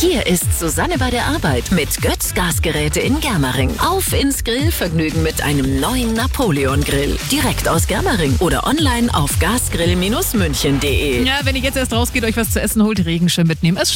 Hier ist Susanne bei der Arbeit mit Götz Gasgeräte in Germering. Auf ins Grillvergnügen mit einem neuen Napoleon-Grill. Direkt aus Germering oder online auf gasgrill-münchen.de. Ja, wenn ihr jetzt erst rausgeht, euch was zu essen holt, Regenschirm mitnehmen.